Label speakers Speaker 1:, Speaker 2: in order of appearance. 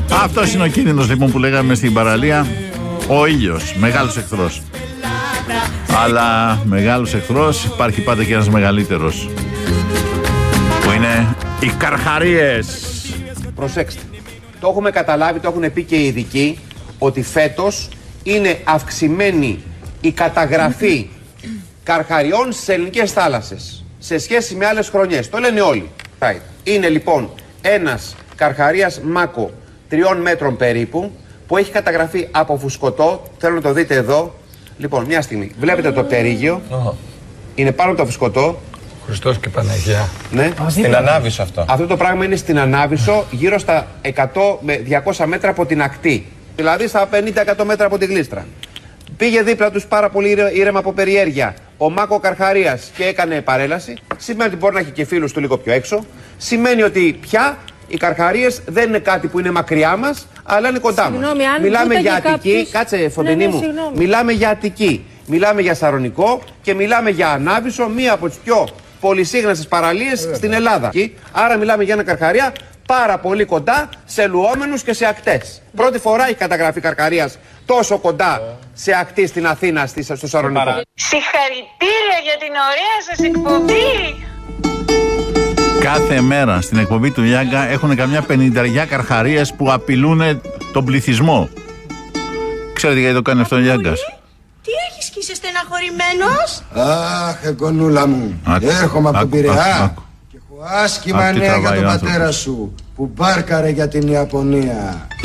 Speaker 1: Αυτός είναι ο κίνδυνος λοιπόν που λέγαμε στην παραλία. Ο ήλιος, μεγάλος εχθρός. Αλλά μεγάλος εχθρός υπάρχει πάντα και ένας μεγαλύτερος, που είναι οι καρχαρίες.
Speaker 2: Προσέξτε, το έχουμε καταλάβει, το έχουν πει και οι ειδικοί, ότι φέτος είναι αυξημένη η καταγραφή καρχαριών στις ελληνικές θάλασσες σε σχέση με άλλες χρονιές. Το λένε όλοι. Είναι λοιπόν ένας καρχαρίας μάκο 3 μέτρων περίπου, που έχει καταγραφεί από φουσκωτό. Θέλω να το δείτε εδώ. Λοιπόν, μια στιγμή. Βλέπετε το πτερίγιο. Είναι πάνω από το φουσκωτό.
Speaker 3: Χριστός και Παναγία.
Speaker 2: Ναι.
Speaker 3: Στην Ανάβησο αυτό.
Speaker 2: Αυτό το πράγμα είναι στην Ανάβησο, γύρω στα 100 με 200 μέτρα από την ακτή. Δηλαδή στα 50-100 μέτρα από την Γλίστρα. Πήγε δίπλα τους πάρα πολύ ήρεμα από περιέργεια ο Μάκο Καρχαρίας και έκανε παρέλαση. Σημαίνει ότι μπορεί να έχει και φίλους του λίγο πιο έξω. Σημαίνει ότι πια οι καρχαρίες δεν είναι κάτι που είναι μακριά μας, αλλά είναι κοντά μας. Μιλάμε για Αττική, κάτσε Φωτεινή μου, μιλάμε για Αττική, μιλάμε για Σαρονικό και μιλάμε για Ανάβησο, μία από τις πιο πολυσύγναστες παραλίες στην Ελλάδα. Άρα μιλάμε για ένα καρχαρία πάρα πολύ κοντά σε λουόμενους και σε ακτές. Πρώτη φορά έχει καταγραφεί καρχαρίας τόσο κοντά σε ακτή στην Αθήνα, στο Σαρονικό.
Speaker 4: Συγχαρητήρια για την ωραία σας εκπομπή!
Speaker 1: Κάθε μέρα στην εκπομπή του Γιάγκα έχουν καμιά 50 καρχαρίες που απειλούν τον πληθυσμό. Ξέρετε γιατί το κάνει αυτό ο Γιάγκας?
Speaker 4: Τι έχεις και είσαι στεναχωρημένος?
Speaker 5: Αχ, εγγονούλα μου, έρχομαι από τον Πειραιά και έχω άσχημα νέα για τον πατέρα σου που μπάρκαρε για την Ιαπωνία.